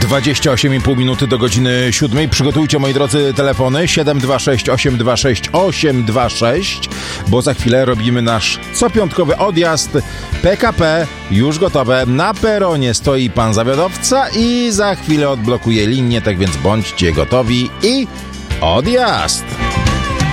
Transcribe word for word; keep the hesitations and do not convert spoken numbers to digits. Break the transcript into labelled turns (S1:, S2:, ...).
S1: dwadzieścia osiem i pół minuty do godziny siódmej. Przygotujcie, moi drodzy, telefony siedem dwa sześć osiem dwa sześć osiem dwa sześć, bo za chwilę robimy nasz copiątkowy odjazd. P K P już gotowe. Na peronie stoi pan zawiadowca i za chwilę odblokuje linię, tak więc bądźcie gotowi i odjazd!